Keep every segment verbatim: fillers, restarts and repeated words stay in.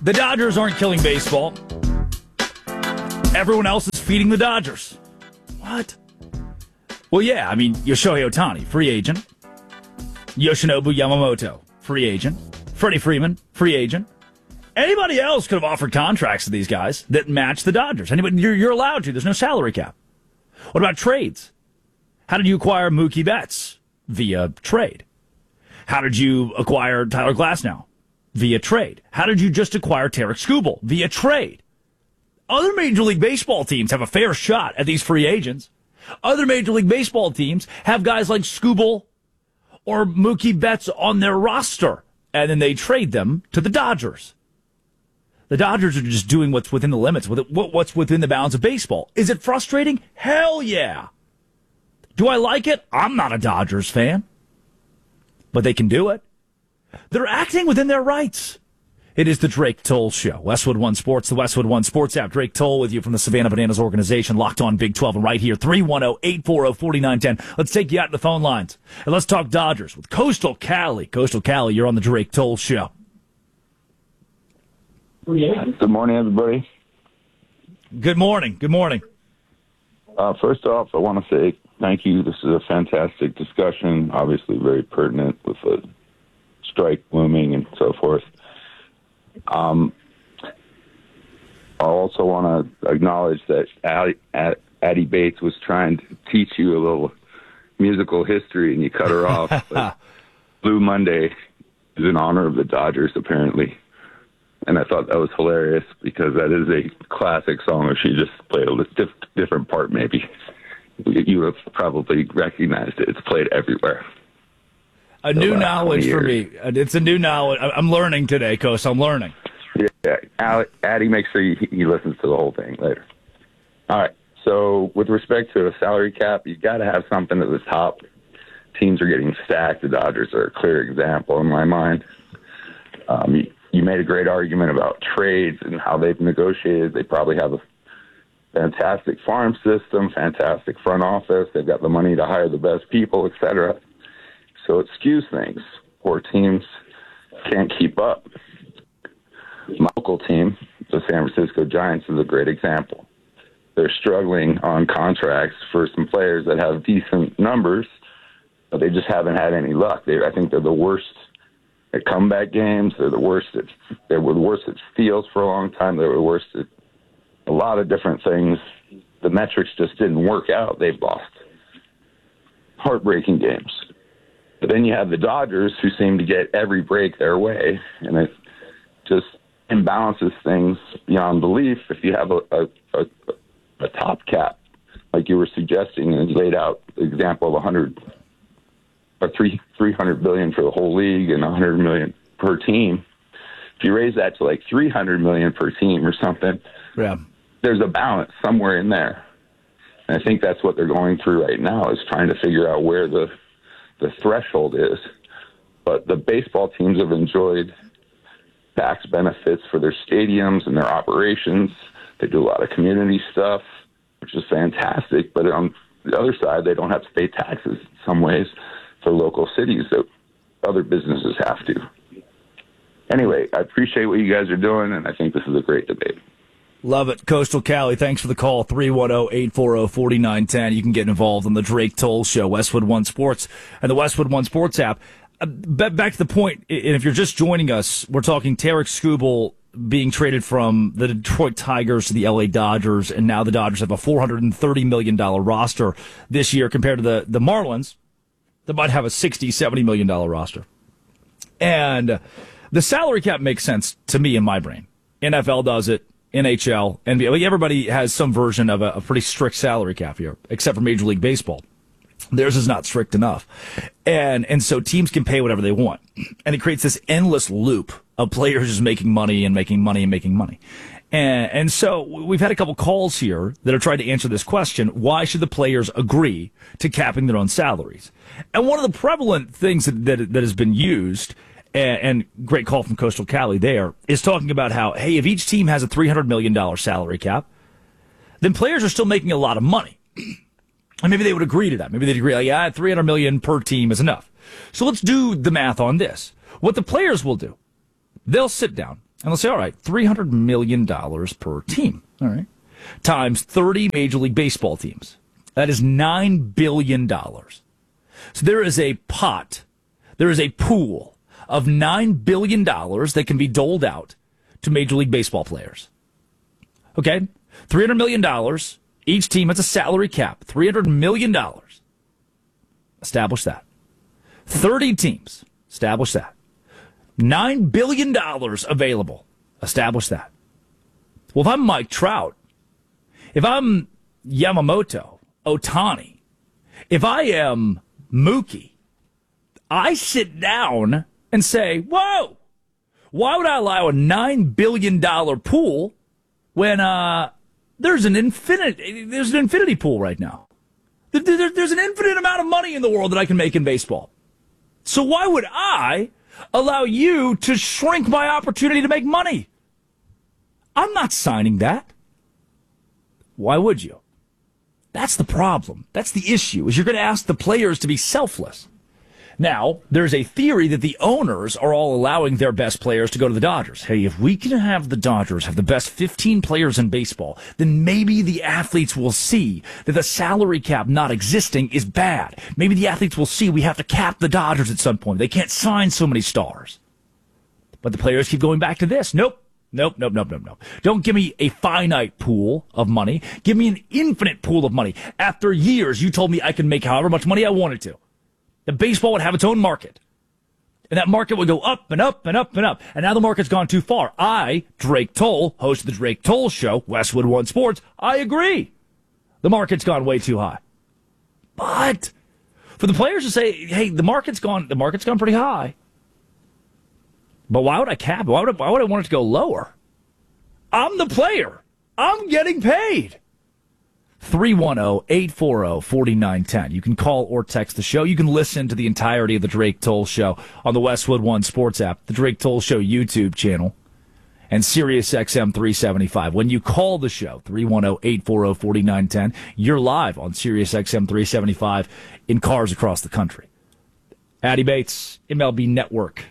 The Dodgers aren't killing baseball. Everyone else is feeding the Dodgers. What? Well, yeah, I mean, Shohei Ohtani, free agent. Yoshinobu Yamamoto, free agent. Freddie Freeman, free agent. Anybody else could have offered contracts to these guys that match the Dodgers. Anybody, you're, you're allowed to. There's no salary cap. What about trades? How did you acquire Mookie Betts? Via trade. How did you acquire Tyler Glasnow? Via trade. How did you just acquire Tarek Skubal? Via trade. Other Major League Baseball teams have a fair shot at these free agents. Other Major League Baseball teams have guys like Skubal or Mookie Betts on their roster, and then they trade them to the Dodgers. The Dodgers are just doing what's within the limits, what's within the bounds of baseball. Is it frustrating? Hell yeah. Do I like it? I'm not a Dodgers fan. But they can do it. They're acting within their rights. It is the Drake Toll Show. Westwood One Sports, the Westwood One Sports app. Drake Toll with you from the Savannah Bananas organization, locked on Big twelve, and right here, three one zero, eight four zero, four nine one zero. Let's take you out to the phone lines, and let's talk Dodgers with Coastal Cali. Coastal Cali, you're on the Drake Toll Show. Good morning, everybody. Good morning. Good morning. Uh, first off, I want to say thank you. This is a fantastic discussion, obviously very pertinent with the strike looming and so forth. Um, I also want to acknowledge that Addie, Addie Bates was trying to teach you a little musical history, and you cut her off. But Blue Monday is in honor of the Dodgers, apparently. And I thought that was hilarious because that is a classic song. If she just played a diff- different part, maybe you would have probably recognized it. It's played everywhere. A new knowledge for me. It's a new knowledge. I'm learning today, Coast. I'm learning. Yeah, Addie, make sure he, he listens to the whole thing later. All right. So with respect to a salary cap, you got to have something at the top. Teams are getting stacked. The Dodgers are a clear example in my mind. Um, you, you made a great argument about trades and how they've negotiated. They probably have a fantastic farm system, fantastic front office. They've got the money to hire the best people, et cetera. So it skews things, or teams can't keep up. My local team, the San Francisco Giants, is a great example. They're struggling on contracts for some players that have decent numbers, but they just haven't had any luck. They, I think they're the worst at comeback games. They're the worst at, they were the worst at steals for a long time. They were the worst at a lot of different things. The metrics just didn't work out. They've lost heartbreaking games. But then you have the Dodgers, who seem to get every break their way, and it just imbalances things beyond belief. If you have a, a, a, a top cap, like you were suggesting, and you laid out the example of one hundred or three three hundred billion for the whole league and one hundred million per team. If you raise that to like three hundred million per team or something, yeah, there's a balance somewhere in there. And I think that's what they're going through right now, is trying to figure out where the the threshold is. But the baseball teams have enjoyed tax benefits for their stadiums and their operations. They do a lot of community stuff, which is fantastic. But on the other side, they don't have to pay taxes in some ways for local cities that other businesses have to. Anyway, I appreciate what you guys are doing, and I think this is a great debate. Love it. Coastal Cali, thanks for the call. three one zero, eight four zero, four nine one zero. You can get involved on the Drake Toll Show, Westwood One Sports, and the Westwood One Sports app. Uh, back to the point, and if you're just joining us, we're talking Tarek Skubal being traded from the Detroit Tigers to the L A Dodgers, and now the Dodgers have a four hundred thirty million dollars roster this year compared to the, the Marlins that might have a sixty, seventy million dollars roster. And the salary cap makes sense to me in my brain. N F L does it. N H L, N B A, like everybody has some version of a, a pretty strict salary cap here, except for Major League Baseball. Theirs is not strict enough. And and so teams can pay whatever they want. And it creates this endless loop of players just making money and making money and making money. And, and so we've had a couple calls here that are trying to answer this question. Why should the players agree to capping their own salaries? And one of the prevalent things that, that, that has been used, and great call from Coastal Cali there, is talking about how, hey, if each team has a three hundred million dollars salary cap, then players are still making a lot of money. And maybe they would agree to that. Maybe they'd agree, like, yeah, three hundred million dollars per team is enough. So let's do the math on this. What the players will do, they'll sit down And let's say, all right, three hundred million dollars per team, all right, times thirty Major League Baseball teams. That is nine billion dollars. So there is a pot, there is a pool of nine billion dollars that can be doled out to Major League Baseball players. Okay? three hundred million dollars. Each team has a salary cap. three hundred million dollars. Establish that. thirty teams. Establish that. nine billion dollars available. Establish that. Well, if I'm Mike Trout, if I'm Yamamoto, Ohtani, if I am Mookie, I sit down and say, whoa, why would I allow a nine billion dollars pool when uh, there's an infinite, there's an infinity pool right now? There, there's an infinite amount of money in the world that I can make in baseball. So why would I allow you to shrink my opportunity to make money? I'm not signing that. Why would you? That's the problem. That's the issue, is you're going to ask the players to be selfless. Now, there's a theory that the owners are all allowing their best players to go to the Dodgers. Hey, if we can have the Dodgers have the best fifteen players in baseball, then maybe the athletes will see that the salary cap not existing is bad. Maybe the athletes will see we have to cap the Dodgers at some point. They can't sign so many stars. But the players keep going back to this. Nope. Nope, nope, nope, nope, nope. Don't give me a finite pool of money. Give me an infinite pool of money. After years, you told me I could make however much money I wanted to. The baseball would have its own market. And that market would go up and up and up and up. And now the market's gone too far. I, Drake Toll, host of the Drake Toll Show, Westwood One Sports, I agree. The market's gone way too high. But for the players to say, hey, the market's gone, the market's gone pretty high. But why would I cap? Why would I, why would I want it to go lower? I'm the player. I'm getting paid. three one zero, eight four zero, four nine one zero. You can call or text the show. You can listen to the entirety of the Drake Toll Show on the Westwood One Sports app, the Drake Toll Show YouTube channel, and Sirius X M three seventy-five. When you call the show, three one zero, eight four zero, four nine one zero, you're live on Sirius X M three seventy-five in cars across the country. Addy Bates, M L B Network,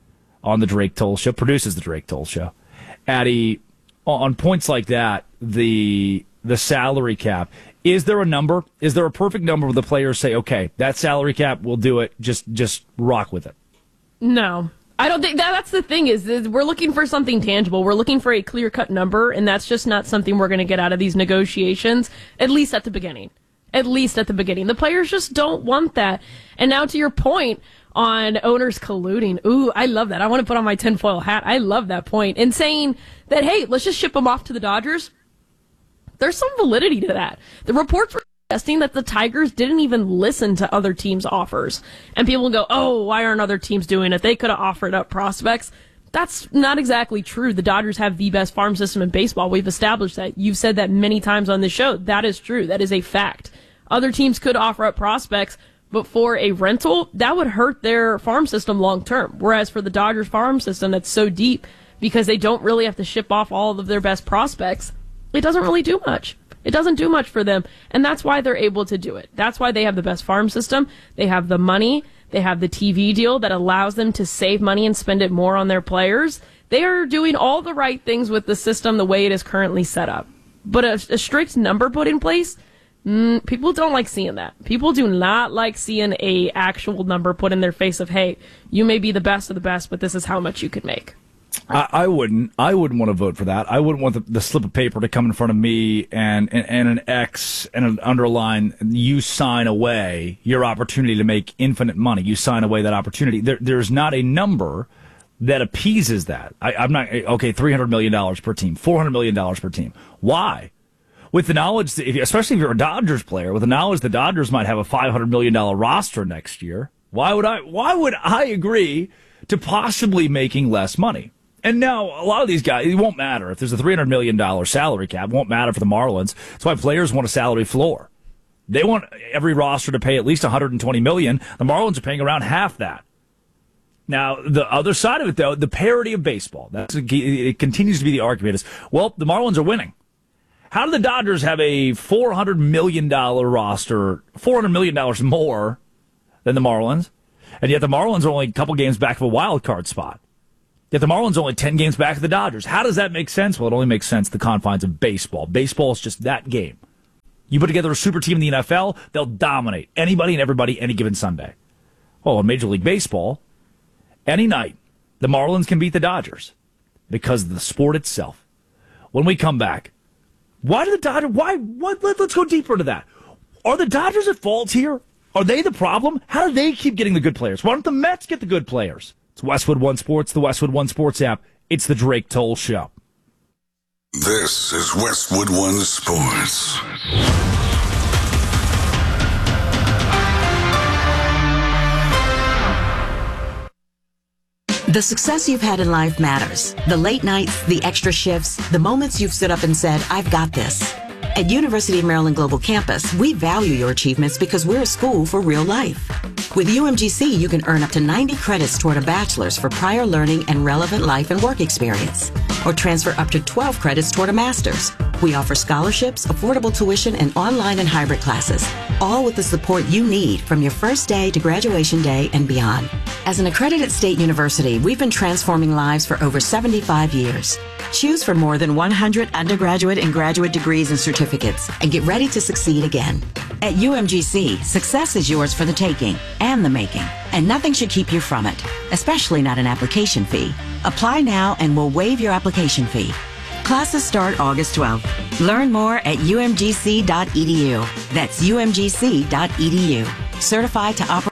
on the Drake Toll Show, produces the Drake Toll Show. Addy, on points like that, the the salary cap, is there a number? Is there a perfect number where the players say, okay, that salary cap, we'll do it, just just rock with it? No. I don't think that, that's the thing is, is we're looking for something tangible. We're looking for a clear-cut number, and that's just not something we're going to get out of these negotiations, at least at the beginning. At least at the beginning. The players just don't want that. And now to your point on owners colluding. Ooh, I love that. I want to put on my tinfoil hat. I love that point. And saying that, hey, let's just ship them off to the Dodgers. There's some validity to that. The reports were suggesting that the Tigers didn't even listen to other teams' offers. And people go, oh, why aren't other teams doing it? They could have offered up prospects. That's not exactly true. The Dodgers have the best farm system in baseball. We've established that. You've said that many times on this show. That is true. That is a fact. Other teams could offer up prospects, but for a rental, that would hurt their farm system long term. Whereas for the Dodgers farm system that's so deep, because they don't really have to ship off all of their best prospects, it doesn't really do much. It doesn't do much for them. And that's why they're able to do it. That's why they have the best farm system. They have the money. They have the T V deal that allows them to save money and spend it more on their players. They are doing all the right things with the system the way it is currently set up. But a, a strict number put in place, mm, people don't like seeing that. People do not like seeing a actual number put in their face of, hey, you may be the best of the best, but this is how much you could make. I, I wouldn't. I wouldn't want to vote for that. I wouldn't want the, the slip of paper to come in front of me and, and, and an X and an underline. You sign away your opportunity to make infinite money. You sign away that opportunity. There, there's not a number that appeases that. I, I'm not okay. Three hundred million dollars per team, four hundred million dollars per team. Why? With the knowledge, that if, especially if you're a Dodgers player, with the knowledge the Dodgers might have a five hundred million dollars roster next year, why would I? Why would I agree to possibly making less money? And now, a lot of these guys, it won't matter. If there's a three hundred million dollars salary cap, it won't matter for the Marlins. That's why players want a salary floor. They want every roster to pay at least one hundred twenty million dollars. The Marlins are paying around half that. Now, the other side of it, though, the parity of baseball. That's it continues to be the argument is, well, the Marlins are winning. How do the Dodgers have a four hundred million dollars roster, four hundred million dollars more than the Marlins, and yet the Marlins are only a couple games back of a wild card spot? Yet the Marlins are only ten games back of the Dodgers. How does that make sense? Well, it only makes sense in the confines of baseball. Baseball is just that game. You put together a super team in the N F L, they'll dominate anybody and everybody any given Sunday. Oh, in Major League Baseball, any night, the Marlins can beat the Dodgers because of the sport itself. When we come back, why do the Dodgers, why, what, let, let's go deeper into that. Are the Dodgers at fault here? Are they the problem? How do they keep getting the good players? Why don't the Mets get the good players? It's Westwood One Sports, the Westwood One Sports app. It's the Drake Toll Show. This is Westwood One Sports. The success you've had in life matters. The late nights, the extra shifts, the moments you've stood up and said, I've got this. At University of Maryland Global Campus, we value your achievements because we're a school for real life. With U M G C, you can earn up to ninety credits toward a bachelor's for prior learning and relevant life and work experience, or transfer up to twelve credits toward a master's. We offer scholarships, affordable tuition, and online and hybrid classes, all with the support you need from your first day to graduation day and beyond. As an accredited state university, we've been transforming lives for over seventy-five years. Choose from more than one hundred undergraduate and graduate degrees and certificates, and get ready to succeed again. At U M G C, success is yours for the taking and the making, and nothing should keep you from it, especially not an application fee. Apply now and we'll waive your application fee. Classes start August twelfth. Learn more at U M G C dot E D U. That's U M G C dot E D U. Certified to operate.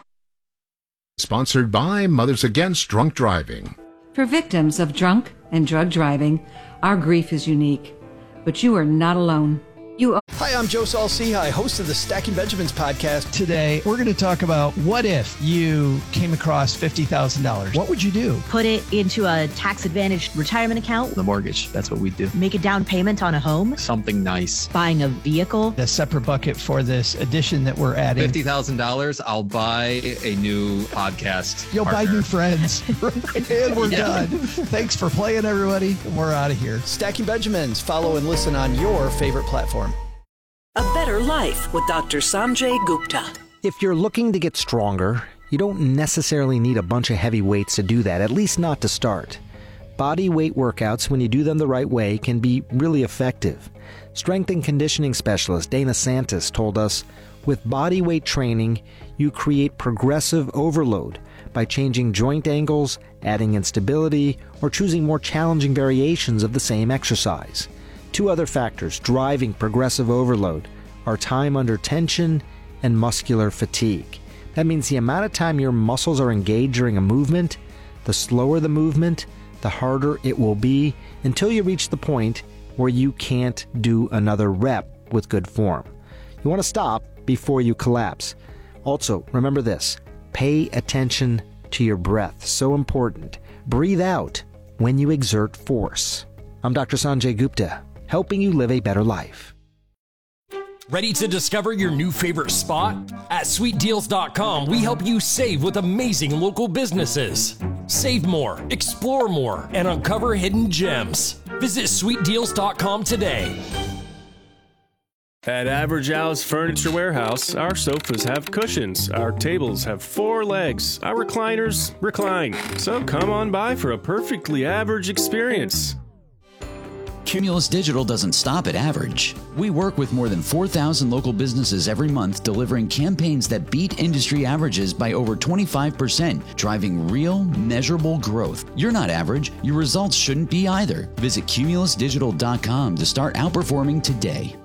Sponsored by Mothers Against Drunk Driving. For victims of drunk and drug driving, our grief is unique, but you are not alone. You Hi, I'm Joe Saul-Sehy, host of the Stacking Benjamins podcast. Today, we're going to talk about what if you came across fifty thousand dollars? What would you do? Put it into a tax-advantaged retirement account. The mortgage, that's what we do. Make a down payment on a home. Something nice. Buying a vehicle. A separate bucket for this addition that we're adding. fifty thousand dollars, I'll buy a new podcast You'll partner. buy new friends. And we're Yeah. done. Thanks for playing, everybody. We're out of here. Stacking Benjamins. Follow and listen on your favorite platform. A Better Life with Doctor Sanjay Gupta. If you're looking to get stronger, you don't necessarily need a bunch of heavy weights to do that, at least not to start. Body weight workouts, when you do them the right way, can be really effective. Strength and conditioning specialist Dana Santos told us, with body weight training, you create progressive overload by changing joint angles, adding instability, or choosing more challenging variations of the same exercise. Two other factors driving progressive overload are time under tension and muscular fatigue. That means the amount of time your muscles are engaged during a movement, the slower the movement, the harder it will be until you reach the point where you can't do another rep with good form. You want to stop before you collapse. Also, remember this, pay attention to your breath. So important. Breathe out when you exert force. I'm Doctor Sanjay Gupta, helping you live a better life. Ready to discover your new favorite spot? At sweet deals dot com, we help you save with amazing local businesses. Save more, explore more, and uncover hidden gems. Visit sweet deals dot com today. At Average Al's Furniture Warehouse, our sofas have cushions, our tables have four legs, our recliners recline. So come on by for a perfectly average experience. Cumulus Digital doesn't stop at average. We work with more than four thousand local businesses every month, delivering campaigns that beat industry averages by over twenty-five percent, driving real, measurable growth. You're not average. Your results shouldn't be either. Visit cumulus digital dot com to start outperforming today.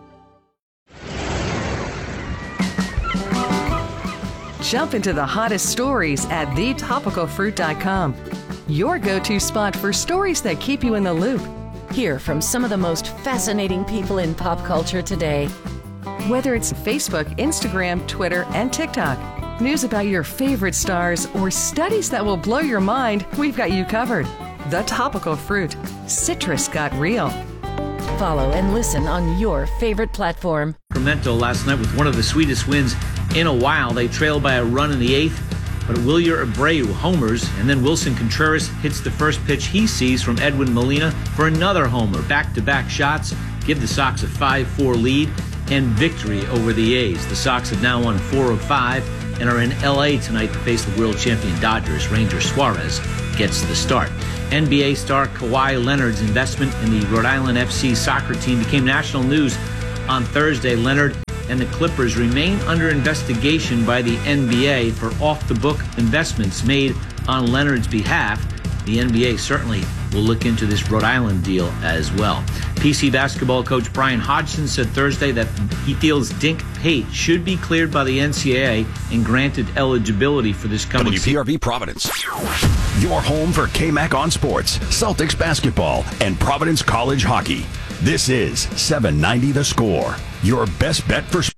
Jump into the hottest stories at the topical fruit dot com. Your go-to spot for stories that keep you in the loop. Hear from some of the most fascinating people in pop culture today. Whether it's Facebook, Instagram, Twitter, and TikTok, news about your favorite stars, or studies that will blow your mind, we've got you covered. The Topical Fruit. Citrus got real. Follow and listen on your favorite platform. Sacramento last night with one of the sweetest wins in a while. They trailed by a run in the eighth, but Wilyer Abreu homers, and then Wilson Contreras hits the first pitch he sees from Edwin Molina for another homer. Back-to-back shots give the Sox a five four lead and victory over the A's. The Sox have now won four of five and are in L A tonight to face the world champion Dodgers. Ranger Suarez gets the start. N B A star Kawhi Leonard's investment in the Rhode Island F C soccer team became national news on Thursday. Leonard and the Clippers remain under investigation by the N B A for off-the-book investments made on Leonard's behalf. The N B A certainly will look into this Rhode Island deal as well. P C basketball coach Brian Hodgson said Thursday that he feels Dink Pate should be cleared by the N C double A and granted eligibility for this coming W P R V season. Providence, your home for K-Mac on sports, Celtics basketball, and Providence College hockey. This is seven ninety The Score, your best bet for sports.